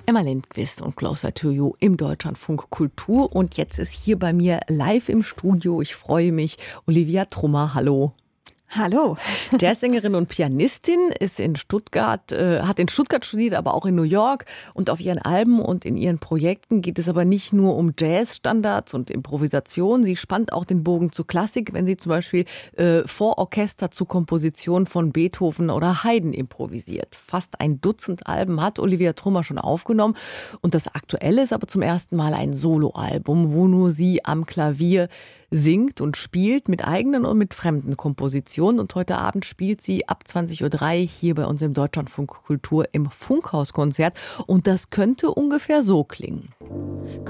Emma Lindqvist und Closer to You im Deutschlandfunk Kultur. Und jetzt ist hier bei mir live im Studio, ich freue mich, Olivia Trummer. Hallo. Hallo. Jazzsängerin und Pianistin, ist in Stuttgart, hat in Stuttgart studiert, aber auch in New York. Und auf ihren Alben und in ihren Projekten geht es aber nicht nur um Jazzstandards und Improvisation. Sie spannt auch den Bogen zur Klassik, wenn sie zum Beispiel vor Orchester zu Kompositionen von Beethoven oder Haydn improvisiert. Fast ein Dutzend Alben hat Olivia Trummer schon aufgenommen. Und das aktuelle ist aber zum ersten Mal ein Soloalbum, wo nur sie am Klavier singt und spielt mit eigenen und mit fremden Kompositionen. Und heute Abend spielt sie ab 20:03 Uhr hier bei uns im Deutschlandfunk Kultur im Funkhauskonzert. Und das könnte ungefähr so klingen.